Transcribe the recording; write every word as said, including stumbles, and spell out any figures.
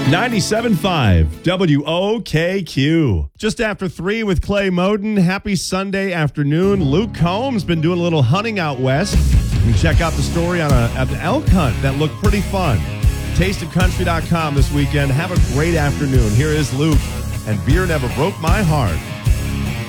ninety-seven point five W O K Q. Just after three with Clay Moden. Happy Sunday afternoon. Luke Combs been doing a little hunting out west. You can check out the story on a, an elk hunt that looked pretty fun. taste of country dot com this weekend. Have a great afternoon. Here is Luke, and Beer Never Broke My Heart.